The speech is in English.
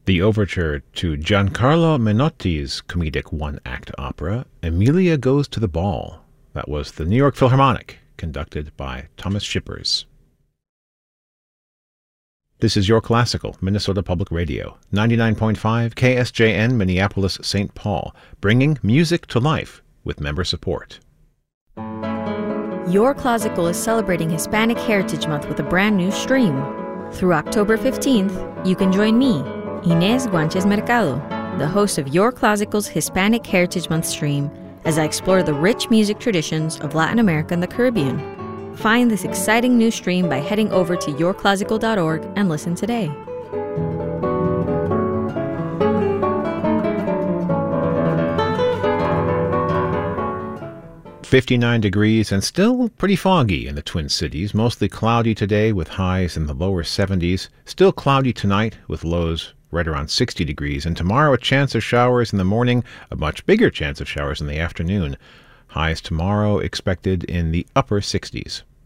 The overture to Giancarlo Menotti's comedic one-act opera, Emilia Goes to the Ball. That was the New York Philharmonic, conducted by Thomas Shippers. This is Your Classical, Minnesota Public Radio, 99.5 KSJN, Minneapolis, St. Paul, bringing music to life with member support. Your Classical is celebrating Hispanic Heritage Month with a brand new stream. Through October 15th, you can join me, Inés Guanches Mercado, the host of Your Classical's Hispanic Heritage Month stream, as I explore the rich music traditions of Latin America and the Caribbean. Find this exciting new stream by heading over to yourclassical.org and listen today. 59 degrees and still pretty foggy in the Twin Cities. Mostly cloudy today with highs in the lower 70s. Still cloudy tonight with lows right around 60 degrees. And tomorrow a chance of showers in the morning, a much bigger chance of showers in the afternoon. Highs tomorrow expected in the upper 60s.